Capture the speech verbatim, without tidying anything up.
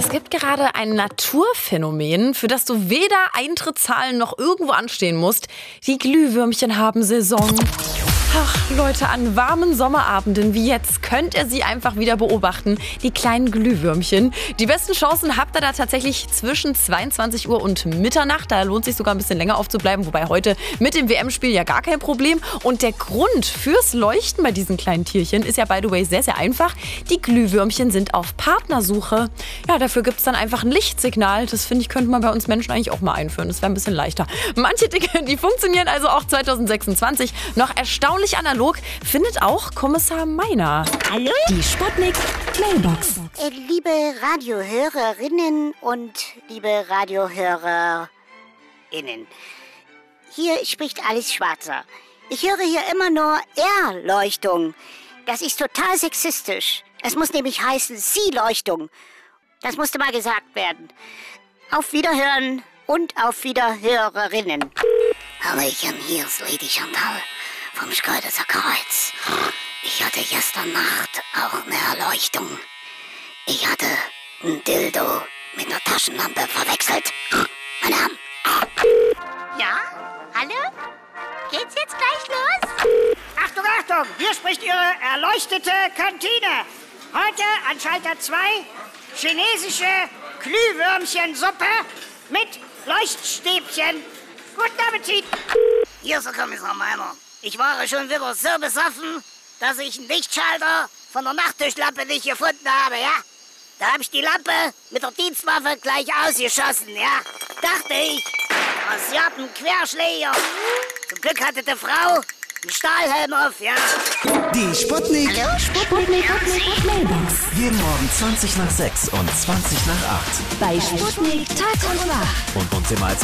Es gibt gerade ein Naturphänomen, für das du weder Eintritt zahlen noch irgendwo anstehen musst. Die Glühwürmchen haben Saison. Ach, Leute, an warmen Sommerabenden wie jetzt könnt ihr sie einfach wieder beobachten, die kleinen Glühwürmchen. Die besten Chancen habt ihr da tatsächlich zwischen zweiundzwanzig Uhr und Mitternacht. Da lohnt sich sogar ein bisschen länger aufzubleiben, wobei heute mit dem W M-Spiel ja gar kein Problem. Und der Grund fürs Leuchten bei diesen kleinen Tierchen ist ja, by the way, sehr, sehr einfach. Die Glühwürmchen sind auf Partnersuche. Ja, dafür gibt es dann einfach ein Lichtsignal. Das, finde ich, könnte man bei uns Menschen eigentlich auch mal einführen. Das wäre ein bisschen leichter. Manche Dinge, die funktionieren also auch zwanzig sechsundzwanzig noch erstaunlich analog, findet auch Kommissar Meiner. Hallo? Die Sputnik Mailbox. Äh, liebe Radiohörerinnen und liebe Radiohörerinnen, hier spricht Alice Schwarzer. Ich höre hier immer nur Erleuchtung. Das ist total sexistisch. Es muss nämlich heißen Sie-Leuchtung. Das musste mal gesagt werden. Auf Wiederhören und auf Wiederhörerinnen. Hallöchen, hier ist Lady Chantal vom Schkeuditzer Kreuz. Ich hatte gestern Nacht auch eine Erleuchtung. Ich hatte ein Dildo mit einer Taschenlampe verwechselt. Meine Arme. Ja? Hallo? Geht's jetzt gleich los? Achtung, Achtung! Hier spricht Ihre erleuchtete Kantine. Heute an Schalter zwei chinesische Glühwürmchensuppe mit Leuchtstäbchen. Guten Appetit! Hier ist der Kommissar Meiner. Ich war schon wieder so besoffen, dass ich einen Lichtschalter von der Nachttischlampe nicht gefunden habe, ja? Da habe ich die Lampe mit der Dienstwaffe gleich ausgeschossen, ja? Dachte ich, Sie haben einen Querschläger. Zum Glück hatte die Frau einen Stahlhelm auf, ja? Die Sputnik. Hallo, Sputnik Mailbox. Jeden Morgen zwanzig nach sechs und zwanzig nach acht. Bei Sputnik Tag und Nacht. Und uns immer als